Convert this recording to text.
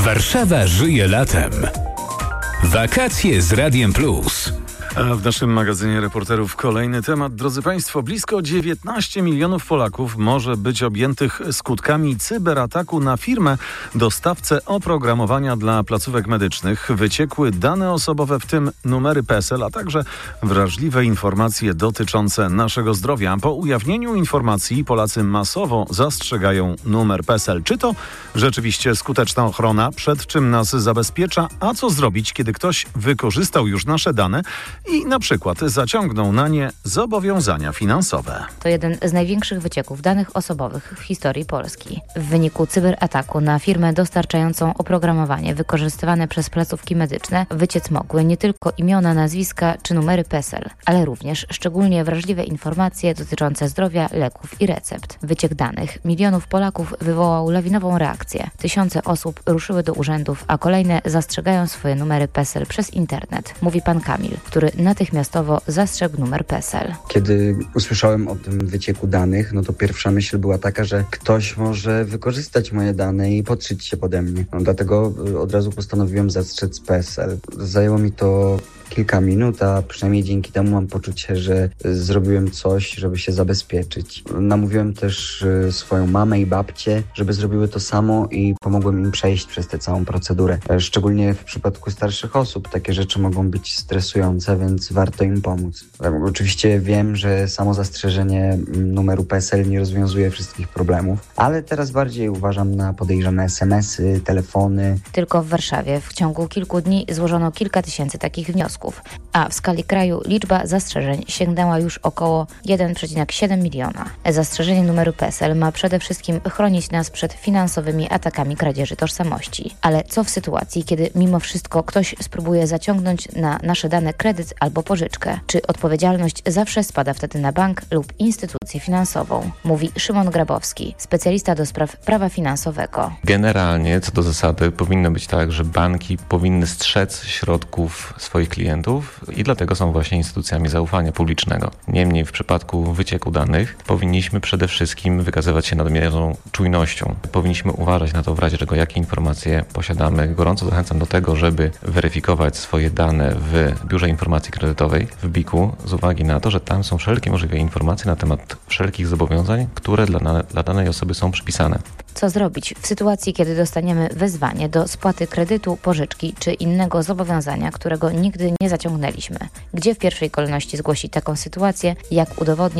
Warszawa żyje latem. Wakacje z Radiem Plus. A w naszym magazynie reporterów kolejny temat. Drodzy Państwo, blisko 19 milionów Polaków może być objętych skutkami cyberataku na firmę dostawcę oprogramowania dla placówek medycznych. Wyciekły dane osobowe, w tym numery PESEL, a także wrażliwe informacje dotyczące naszego zdrowia. Po ujawnieniu informacji Polacy masowo zastrzegają numer PESEL. Czy to rzeczywiście skuteczna ochrona? Przed czym nas zabezpiecza? A co zrobić, kiedy ktoś wykorzystał już nasze dane i na przykład zaciągnął na nie zobowiązania finansowe? To jeden z największych wycieków danych osobowych w historii Polski. W wyniku cyberataku na firmę dostarczającą oprogramowanie wykorzystywane przez placówki medyczne wyciec mogły nie tylko imiona, nazwiska czy numery PESEL, ale również szczególnie wrażliwe informacje dotyczące zdrowia, leków i recept. Wyciek danych milionów Polaków wywołał lawinową reakcję. Tysiące osób ruszyły do urzędów, a kolejne zastrzegają swoje numery PESEL przez internet. Mówi pan Kamil, który natychmiastowo zastrzegł numer PESEL. Kiedy usłyszałem o tym wycieku danych, to pierwsza myśl była taka, że ktoś może wykorzystać moje dane i podszyć się pode mnie. Dlatego od razu postanowiłem zastrzec PESEL. Zajęło mi to kilka minut, a przynajmniej dzięki temu mam poczucie, że zrobiłem coś, żeby się zabezpieczyć. Namówiłem też swoją mamę i babcię, żeby zrobiły to samo i pomogłem im przejść przez tę całą procedurę. Szczególnie w przypadku starszych osób takie rzeczy mogą być stresujące, więc warto im pomóc. Oczywiście wiem, że samo zastrzeżenie numeru PESEL nie rozwiązuje wszystkich problemów, ale teraz bardziej uważam na podejrzane SMS-y, telefony. Tylko w Warszawie w ciągu kilku dni złożono kilka tysięcy takich wniosków, a w skali kraju liczba zastrzeżeń sięgnęła już około 1,7 miliona. Zastrzeżenie numeru PESEL ma przede wszystkim chronić nas przed finansowymi atakami kradzieży tożsamości. Ale co w sytuacji, kiedy mimo wszystko ktoś spróbuje zaciągnąć na nasze dane kredyt albo pożyczkę? Czy odpowiedzialność zawsze spada wtedy na bank lub instytucję finansową? Mówi Szymon Grabowski, specjalista do spraw prawa finansowego. Generalnie, co do zasady, powinno być tak, że banki powinny strzec środków swoich klientów i dlatego są właśnie instytucjami zaufania publicznego. Niemniej w przypadku wycieku danych powinniśmy przede wszystkim wykazywać się nadmierną czujnością. Powinniśmy uważać na to, w razie czego jakie informacje posiadamy. Gorąco zachęcam do tego, żeby weryfikować swoje dane w Biurze Informacji Kredytowej, w BIK-u, z uwagi na to, że tam są wszelkie możliwe informacje na temat wszelkich zobowiązań, które dla danej osoby są przypisane. Co zrobić w sytuacji, kiedy dostaniemy wezwanie do spłaty kredytu, pożyczki czy innego zobowiązania, którego nigdy nie zaciągnęliśmy? Gdzie w pierwszej kolejności zgłosić taką sytuację? Jak udowodnić